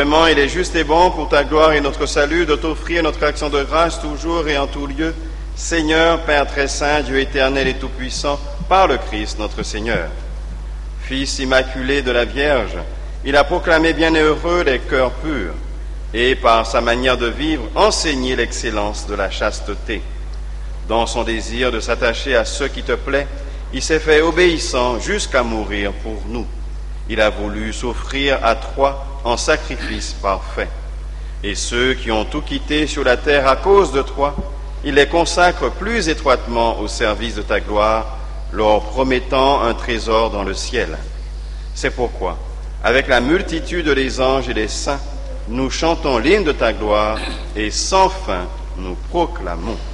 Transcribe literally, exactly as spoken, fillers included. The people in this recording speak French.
Vraiment, il est juste et bon pour ta gloire et notre salut de t'offrir notre action de grâce toujours et en tout lieu, Seigneur, Père très saint, Dieu éternel et tout-puissant, par le Christ notre Seigneur. Fils immaculé de la Vierge, il a proclamé bienheureux les cœurs purs et, par sa manière de vivre, enseigné l'excellence de la chasteté. Dans son désir de s'attacher à ce qui te plaît, il s'est fait obéissant jusqu'à mourir pour nous. Il a voulu s'offrir à toi en sacrifice parfait. Et ceux qui ont tout quitté sur la terre à cause de toi, il les consacre plus étroitement au service de ta gloire, leur promettant un trésor dans le ciel. C'est pourquoi, avec la multitude des anges et des saints, nous chantons l'hymne de ta gloire et sans fin nous proclamons.